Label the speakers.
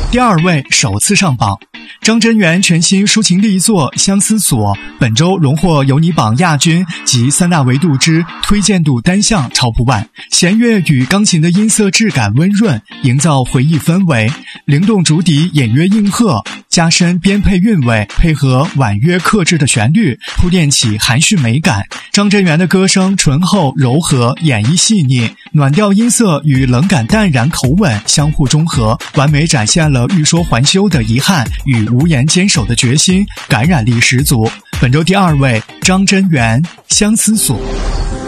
Speaker 1: 第2位首次上榜。张真源全新抒情力作《相思锁》本周荣获有你榜亚军及3大维度之推荐度单项超破万。弦乐与钢琴的音色质感温润，营造回忆氛围，灵动竹笛隐约应和，加深编配韵味，配合婉约克制的旋律，铺垫起含蓄美感。张真源的歌声醇厚柔和，演绎细腻，暖调音色与冷感淡然口吻相互中和，完美展现了欲说还休的遗憾与无言坚守的决心，感染力十足。本周第2位，张真源《相思锁》。